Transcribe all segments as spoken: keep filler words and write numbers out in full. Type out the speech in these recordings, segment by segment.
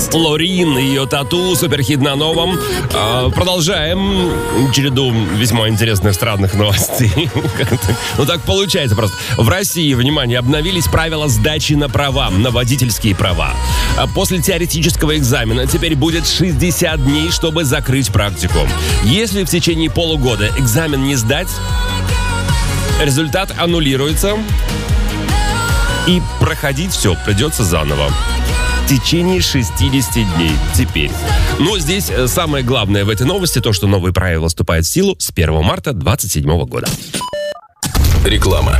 Лорин и ее тату, суперхит на новом. А, продолжаем череду весьма интересных, странных новостей. Ну так получается просто. В России, внимание, обновились правила сдачи на права, на водительские права. А после теоретического экзамена теперь будет шестьдесят дней, чтобы закрыть практику. Если в течение полугода экзамен не сдать, результат аннулируется, и проходить все придется заново. В течение шестьдесят дней теперь. Но здесь самое главное в этой новости то, что новые правила вступают в силу с первого марта двадцать седьмого года. Реклама.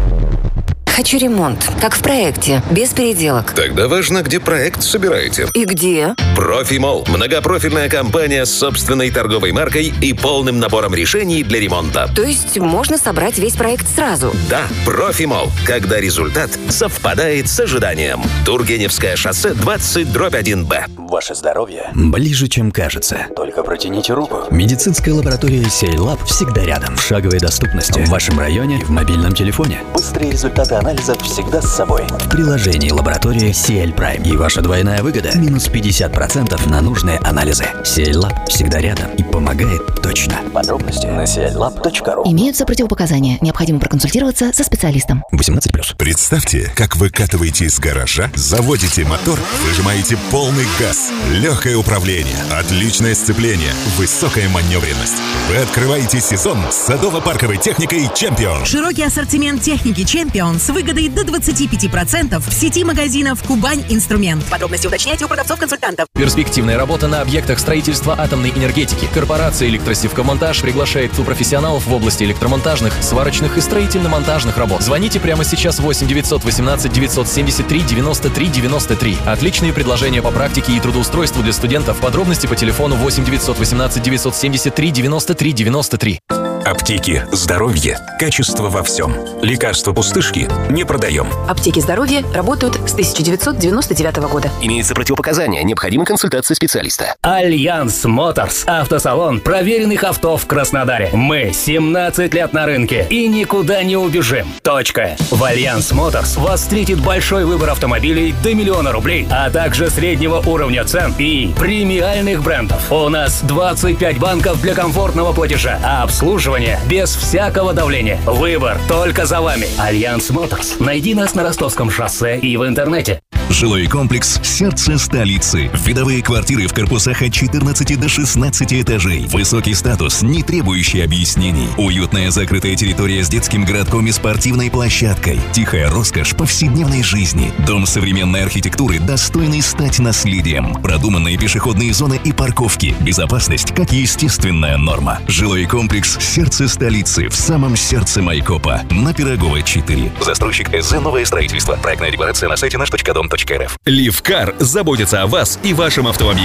Хочу ремонт, как в проекте, без переделок. Тогда важно, где проект собираете. И где? Профимолл. Многопрофильная компания с собственной торговой маркой и полным набором решений для ремонта. То есть можно собрать весь проект сразу? Да, Профимолл. Когда результат совпадает с ожиданием. Тургеневское шоссе двадцать дробь один Б. Ваше здоровье ближе, чем кажется. Только протяните руку. Медицинская лаборатория Сейлаб всегда рядом. В шаговой доступности. В вашем районе и в мобильном телефоне. Быстрые результаты анализов всегда с собой. В приложении лаборатории си эл Prime. И ваша двойная выгода – минус пятьдесят процентов на нужные анализы. Сейлаб всегда рядом и помогает точно. Подробности на си эл лаб точка ру. Имеются противопоказания. Необходимо проконсультироваться со специалистом. восемнадцать плюс. Представьте, как выкатываете из гаража, заводите мотор, выжимаете полный газ, легкое управление, отличное сцепление, высокая маневренность. Вы открываете сезон с садово-парковой техникой «Чемпион». Широкий ассортимент техники «Чемпион» с выгодой до двадцать пять процентов в сети магазинов «Кубань Инструмент». Подробности уточняйте у продавцов-консультантов. Перспективная работа на объектах строительства атомной энергетики. Корпорация «Электросевкомонтаж» приглашает профессионалов в области электромонтажных, сварочных и строительно-монтажных работ. Звоните прямо сейчас восемь девятьсот восемнадцать девятьсот семьдесят три девяносто три девяносто три. Отличные предложения по практике и трудоустройству для студентов. Подробности по телефону восемь девятьсот восемнадцать девятьсот семьдесят три девяносто три девяносто три. Аптеки. Здоровье. Качество во всем. Лекарства пустышки не продаем. Аптеки здоровья работают с тысяча девятьсот девяносто девятого года. Имеются противопоказания. Необходима консультация специалиста. Альянс Моторс. Автосалон проверенных авто в Краснодаре. Мы семнадцать лет на рынке и никуда не убежим. Точка. В Альянс Моторс вас встретит большой выбор автомобилей до миллиона рублей, а также среднего уровня цен и премиальных брендов. У нас двадцать пять банков для комфортного платежа, а обслуживание без всякого давления. Выбор только за вами. Альянс Моторс. Найди нас на Ростовском шоссе и в интернете. Жилой комплекс «Сердце столицы». Видовые квартиры в корпусах от четырнадцати до шестнадцати этажей. Высокий статус, не требующий объяснений. Уютная закрытая территория с детским городком и спортивной площадкой. Тихая роскошь повседневной жизни. Дом современной архитектуры, достойный стать наследием. Продуманные пешеходные зоны и парковки. Безопасность как естественная норма. Жилой комплекс «Сердце столицы» в самом сердце Майкопа. На Пирогова четыре. Застройщик ЭЗ «Новое строительство». Проектная декларация на сайте наш точка дом точка эр эф. Ливкар заботится о вас и вашем автомобиле.